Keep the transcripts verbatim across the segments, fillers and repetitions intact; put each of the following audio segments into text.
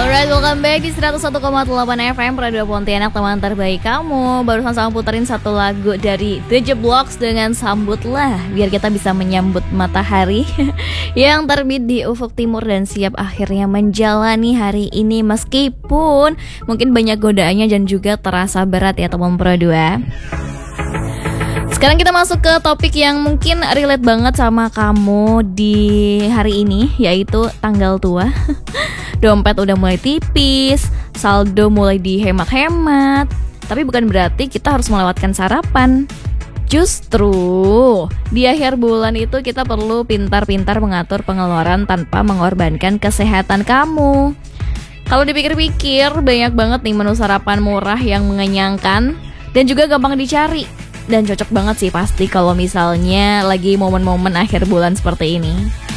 Alright, welcome back di seratus satu koma delapan F M Radio Pontianak, teman terbaik kamu. Barusan sama puterin satu lagu dari The Jeblogs dengan Sambutlah, biar kita bisa menyambut matahari yang terbit di ufuk timur dan siap akhirnya menjalani hari ini, meskipun mungkin banyak godaannya dan juga terasa berat ya teman Pro dua. Sekarang kita masuk ke topik yang mungkin relate banget sama kamu di hari ini, yaitu tanggal tua. Dompet udah mulai tipis, saldo mulai dihemat-hemat, tapi bukan berarti kita harus melewatkan sarapan. Justru di akhir bulan itu kita perlu pintar-pintar mengatur pengeluaran tanpa mengorbankan kesehatan kamu. Kalau dipikir-pikir, banyak banget nih menu sarapan murah yang mengenyangkan dan juga gampang dicari. Dan cocok banget sih pasti kalau misalnya lagi momen-momen akhir bulan seperti ini.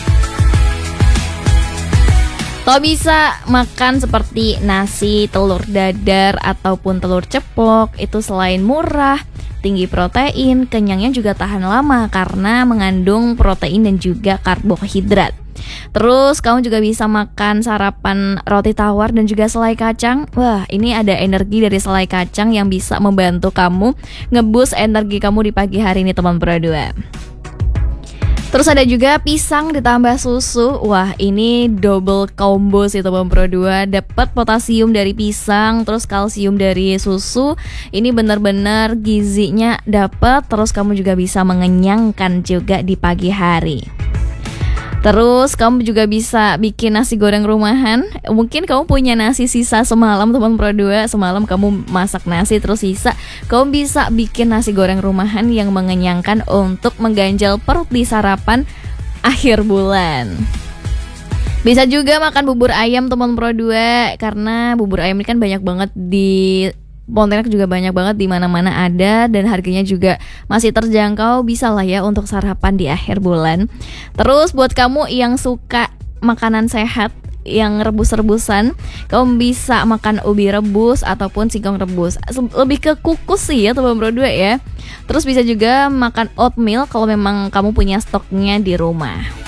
Kalau bisa makan seperti nasi, telur dadar, ataupun telur ceplok, itu selain murah, tinggi protein, kenyangnya juga tahan lama karena mengandung protein dan juga karbohidrat. Terus kamu juga bisa makan sarapan roti tawar dan juga selai kacang. Wah, ini ada energi dari selai kacang yang bisa membantu kamu nge-boost energi kamu di pagi hari ini teman Pro dua. Terus ada juga pisang ditambah susu. Wah, ini double combo sih teman Pro dua. Dapat potasium dari pisang, terus kalsium dari susu. Ini benar-benar gizinya dapat, terus kamu juga bisa mengenyangkan juga di pagi hari. Terus kamu juga bisa bikin nasi goreng rumahan. Mungkin kamu punya nasi sisa semalam teman Pro dua. Semalam kamu masak nasi terus sisa. Kamu bisa bikin nasi goreng rumahan yang mengenyangkan untuk mengganjal perut di sarapan akhir bulan. Bisa juga makan bubur ayam teman Pro dua, karena bubur ayam ini kan banyak banget di Pontianak, juga banyak banget di mana-mana ada dan harganya juga masih terjangkau. Bisa lah ya untuk sarapan di akhir bulan. Terus buat kamu yang suka makanan sehat, yang rebus-rebusan, kamu bisa makan ubi rebus ataupun singkong rebus. Lebih ke kukus sih ya teman Pro dua ya. Terus bisa juga makan oatmeal kalau memang kamu punya stoknya di rumah.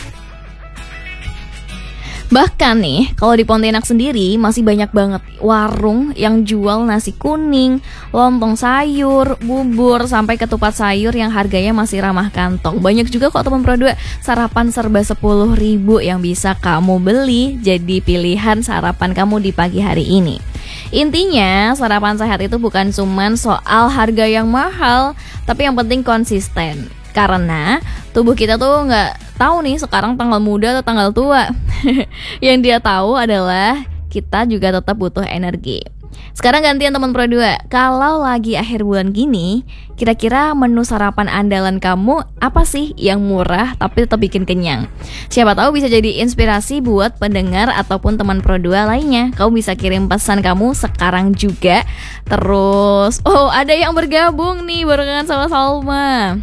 Bahkan nih, kalau di Pontianak sendiri masih banyak banget warung yang jual nasi kuning, lontong sayur, bubur, sampai ketupat sayur yang harganya masih ramah kantong. Banyak juga kok teman Pro dua sarapan serba sepuluh ribu yang bisa kamu beli jadi pilihan sarapan kamu di pagi hari ini. Intinya, sarapan sehat itu bukan cuman soal harga yang mahal, tapi yang penting konsisten. Karena tubuh kita tuh nggak tahu nih sekarang tanggal muda atau tanggal tua. Yang dia tahu adalah kita juga tetap butuh energi. Sekarang gantian teman Pro dua. Kalau lagi akhir bulan gini, kira-kira menu sarapan andalan kamu apa sih yang murah tapi tetap bikin kenyang? Siapa tahu bisa jadi inspirasi buat pendengar ataupun teman Pro dua lainnya. Kamu bisa kirim pesan kamu sekarang juga. Terus, oh ada yang bergabung nih barengan sama Salma.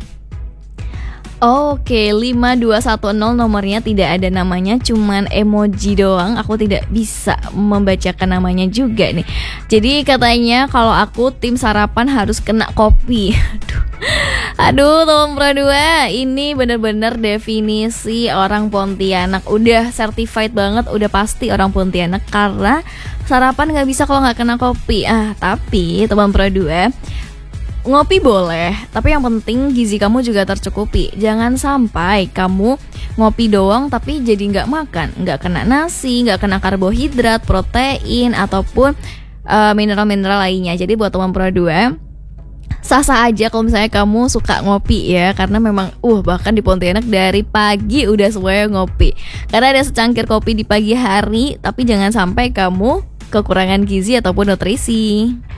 Oke, lima dua satu nol nomornya, tidak ada namanya, cuman emoji doang. Aku tidak bisa membacakan namanya juga nih. Jadi katanya kalau aku tim sarapan harus kena kopi. Aduh. Aduh, teman Pro dua, ini bener-bener definisi orang Pontianak. Udah certified banget, udah pasti orang Pontianak, karena sarapan gak bisa kalau gak kena kopi. Ah, tapi teman Pro dua, ngopi boleh, tapi yang penting gizi kamu juga tercukupi. Jangan sampai kamu ngopi doang tapi jadi nggak makan, nggak kena nasi, nggak kena karbohidrat, protein, ataupun uh, mineral-mineral lainnya. Jadi buat teman Pro dua, sah-sah aja kalau misalnya kamu suka ngopi ya, karena memang uh bahkan di Pontianak dari pagi udah semuanya ngopi. Karena ada secangkir kopi di pagi hari, tapi jangan sampai kamu kekurangan gizi ataupun nutrisi.